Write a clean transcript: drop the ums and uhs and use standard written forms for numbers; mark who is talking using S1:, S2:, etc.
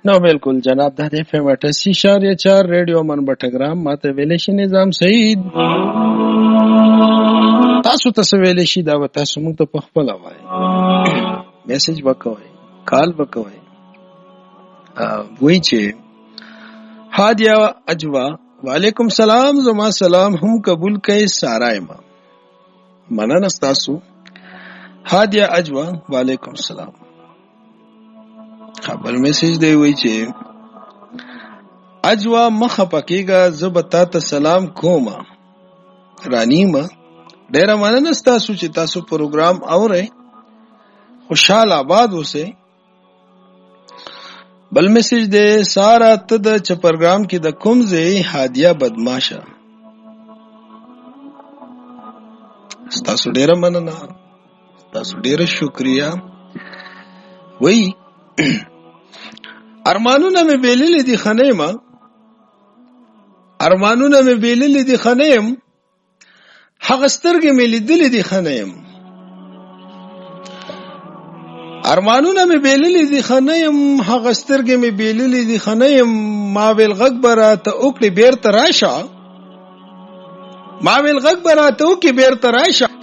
S1: نو بالکل جناب د اف ام 88.4 ریډیو من بټګرام ماته ویلې شي نظام سعید تاسو ته ویلې شي دا تاسو موږ ته په خپل وای میسج وکوي کال وکوي وای چې هادیا اجوا وعلیکم سلام زما سلام هم قبول کړئ سارایما مننه تاسو هادیا اجوا وعلیکم سلام خبر میسج دی وای چې اجوا مخه پکېګا زبتا ته سلام کوم رانیما ډیر مننه تاسو چې تاسو پروګرام اورئ خوشاله آباد اوسئ بل میسج دی سارا ته د چ پروګرام کې د کوم ځای هادیا بدمعاشه تاسو ډیر مننه تاسو ډیر شکریا وای ارمانونه مې بیللې دي خنیم ارمانونه مې بیللې دي خنیم هغه سترګې مې لیدلې دي خنیم ارمانونه مې بیللې دي خنیم هغه سترګې مې بیللې دي خنیم ما ویل غږ براته وکړي بیرته راشه ما ویل غږ براته وکړي بیرته راشه